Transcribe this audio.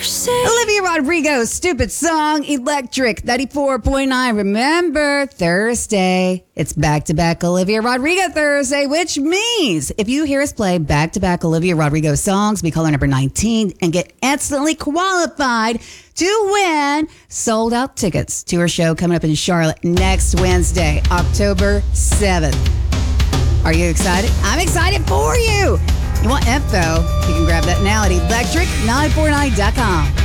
Olivia Rodrigo, stupid song, Electric 94.9. Remember, Thursday, it's back-to-back Olivia Rodrigo Thursday, which means if you hear us play back-to-back Olivia Rodrigo songs, be caller number 19 and get instantly qualified to win sold-out tickets to her show coming up in Charlotte next Wednesday, October 7th. Are you excited? I'm excited for you. You want info? You can grab that now at electric949.com.